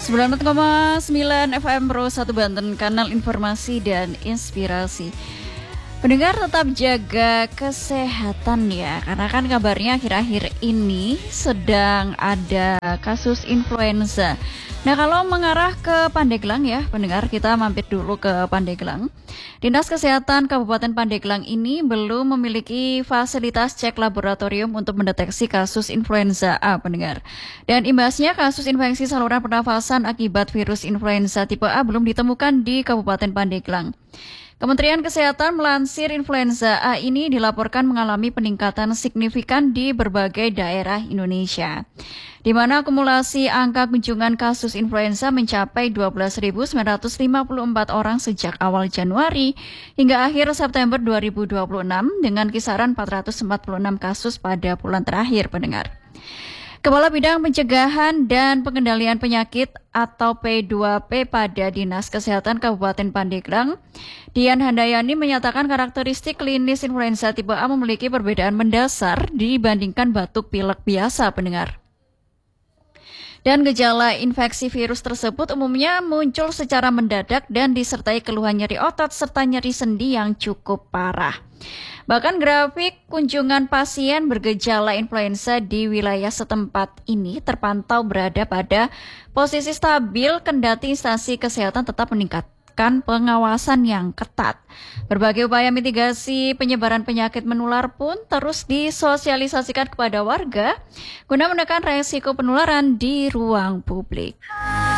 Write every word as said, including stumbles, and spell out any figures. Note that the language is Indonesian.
sembilan puluh koma sembilan F M Pro satu Banten, kanal informasi dan inspirasi. Pendengar tetap jaga kesehatan ya, karena kan kabarnya akhir-akhir ini sedang ada kasus influenza. Nah, kalau mengarah ke Pandeglang ya, pendengar, kita mampir dulu ke Pandeglang. Dinas Kesehatan Kabupaten Pandeglang ini belum memiliki fasilitas cek laboratorium untuk mendeteksi kasus influenza A, pendengar. Dan imbasnya kasus infeksi saluran pernafasan akibat virus influenza tipe A belum ditemukan di Kabupaten Pandeglang. Kementerian Kesehatan melansir influenza A ini dilaporkan mengalami peningkatan signifikan di berbagai daerah Indonesia, di mana akumulasi angka kunjungan kasus influenza mencapai dua belas ribu sembilan ratus lima puluh empat orang sejak awal Januari hingga akhir September dua ribu dua puluh enam dengan kisaran empat ratus empat puluh enam kasus pada bulan terakhir, pendengar. Kepala Bidang Pencegahan dan Pengendalian Penyakit atau P dua P pada Dinas Kesehatan Kabupaten Pandeglang, Dian Handayani, menyatakan karakteristik klinis influenza tipe A memiliki perbedaan mendasar dibandingkan batuk pilek biasa, pendengar. Dan gejala infeksi virus tersebut umumnya muncul secara mendadak dan disertai keluhan nyeri otot serta nyeri sendi yang cukup parah. Bahkan grafik kunjungan pasien bergejala influenza di wilayah setempat ini terpantau berada pada posisi stabil kendati instansi kesehatan tetap meningkatkan pengawasan yang ketat. Berbagai upaya mitigasi penyebaran penyakit menular pun terus disosialisasikan kepada warga guna menekan resiko penularan di ruang publik.